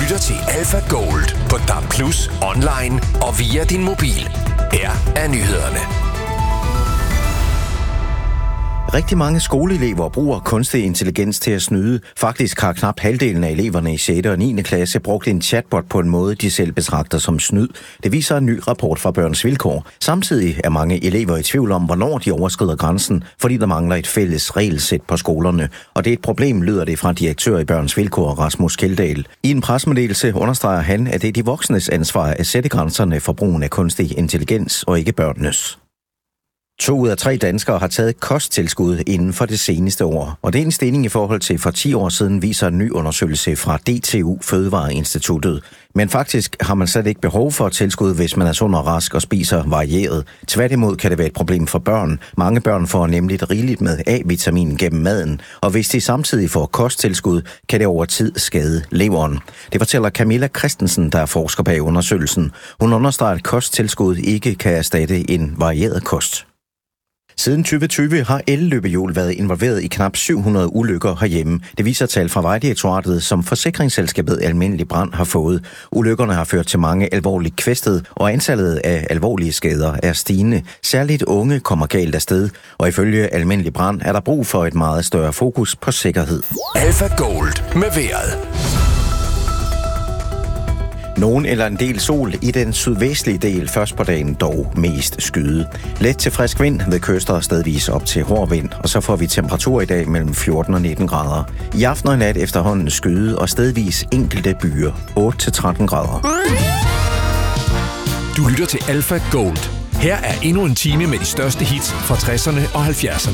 lytter til Alpha Gold på DAB+, online og via din mobil. Her er nyhederne. Rigtig mange skoleelever bruger kunstig intelligens til at snyde. Faktisk har knap halvdelen af eleverne i 6. og 9. klasse brugt en chatbot på en måde, de selv betragter som snyd. Det viser en ny rapport fra Børns Vilkår. Samtidig er mange elever i tvivl om, hvornår de overskrider grænsen, fordi der mangler et fælles regelsæt på skolerne. Og det er et problem, lyder det fra direktør i Børns Vilkår, Rasmus Kjeldahl. I en pressemeddelelse understreger han, at det er de voksnes ansvar at sætte grænserne for brugen af kunstig intelligens og ikke børnenes. 2 ud af 3 danskere har taget kosttilskud inden for det seneste år, og det er en stigning i forhold til for 10 år siden, viser en ny undersøgelse fra DTU Fødevareinstituttet. Men faktisk har man slet ikke behov for tilskud, hvis man er sund og rask og spiser varieret. Tværtimod kan det være et problem for børn. Mange børn får nemlig rigeligt med A-vitamin gennem maden, og hvis de samtidig får kosttilskud, kan det over tid skade leveren. Det fortæller Camilla Christensen, der er forsker bag undersøgelsen. Hun understreger, at kosttilskud ikke kan erstatte en varieret kost. Siden 2020 har elløbehjul været involveret i knap 700 ulykker herhjemme. Det viser tal fra Vejdirektoratet, som forsikringsselskabet Almindelig Brand har fået. Ulykkerne har ført til mange alvorligt kvæstede, og antallet af alvorlige skader er stigende. Særligt unge kommer galt afsted, og ifølge Almindelig Brand er der brug for et meget større fokus på sikkerhed. Alpha Gold med vejret. Nogen eller en del sol i den sydvestlige del, først på dagen dog mest skyde. Let til frisk vind ved kyster og stedvis op til hård vind, og så får vi temperatur i dag mellem 14 og 19 grader. I aften og nat efterhånden skyde og stedvis enkelte byer 8-13 grader. Du lytter til Alpha Gold. Her er endnu en time med de største hits fra 60'erne og 70'erne.